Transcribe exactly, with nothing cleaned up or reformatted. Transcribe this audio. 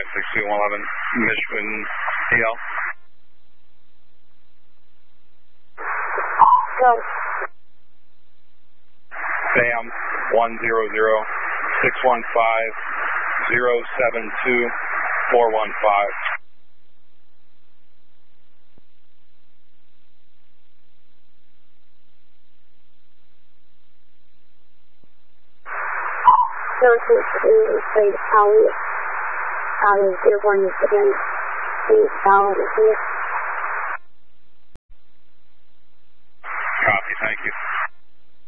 six two one eleven, Michigan A L. Go. Sam one zero zero six one five zero seven two four one five. Services is played Holly out of Dearborn, Michigan. Eight dollars here.